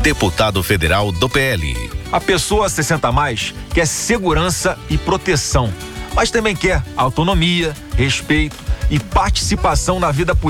deputado federal do PL. A pessoa 60+ quer segurança e proteção, mas também quer autonomia, respeito e participação na vida política.